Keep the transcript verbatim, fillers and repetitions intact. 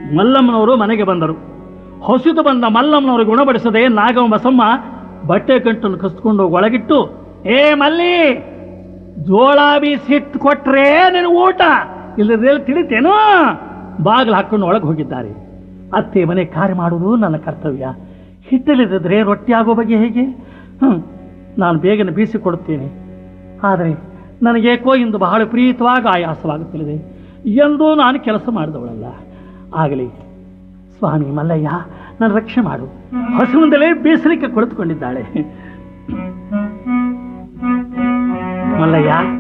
ಮಲ್ಲಮ್ಮನವರು ಮನೆಗೆ ಬಂದರು. ಹೊಸಿದು ಬಂದ ಮಲ್ಲಮ್ಮನವರು ಗುಣಪಡಿಸದೆ ನಾಗವ ಬಸಮ್ಮ ಬಟ್ಟೆ ಗಂಟನ್ನು ಕಸ್ಕೊಂಡು ಒಳಗಿಟ್ಟು, ಏ ಮಲ್ಲಿ, ಜೋಳ ಬೀಸಿಟ್ಟು ಕೊಟ್ರೆ ನಿನ್ನ ಊಟ ಇಲ್ಲದೇಳಿ ತಿಳಿತೇನೋ. ಬಾಗಿಲು ಹಾಕೊಂಡು ಒಳಗೆ ಹೋಗಿದ್ದಾರೆ. ಅತ್ತೆ ಮನೆ ಕಾರ್ಯ ಮಾಡುವುದು ನನ್ನ ಕರ್ತವ್ಯ. ಹಿಟ್ಟಲಿದ್ದರೆ ರೊಟ್ಟಿ ಆಗೋ ಬಗ್ಗೆ ಹೇಗೆ? ಹ್ಞೂ ನಾನು ಬೇಗನೆ ಬೀಸಿಕೊಡುತ್ತೇನೆ. ಆದರೆ ನನಗೇಕೋ ಇಂದು ಬಹಳ ಪ್ರೀತವಾಗಿ ಆಯಾಸವಾಗುತ್ತಿದೆ. ಎಂದೂ ನಾನು ಕೆಲಸ ಮಾಡಿದವಳಲ್ಲ. ಆಗಲಿ ಸ್ವಾಮಿ ಮಲ್ಲಯ್ಯ, ನನ್ನ ರಕ್ಷೆ ಮಾಡು. ಹಸುವಿಂದಲೇ ಬೇಸರಿಕೆ ಕುಳಿತುಕೊಂಡಿದ್ದಾಳೆ. ಮಲ್ಲಯ್ಯ,